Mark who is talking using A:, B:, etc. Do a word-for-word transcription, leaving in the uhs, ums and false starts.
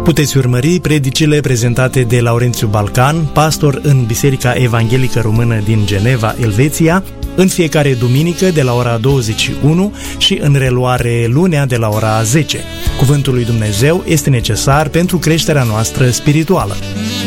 A: Puteți urmări predicile prezentate de Laurențiu Balcan, pastor în Biserica Evanghelică Română din Geneva, Elveția, în fiecare duminică de la ora douăzeci și unu și în reluare lunea de la ora zece. Cuvântul lui Dumnezeu este necesar pentru creșterea noastră spirituală.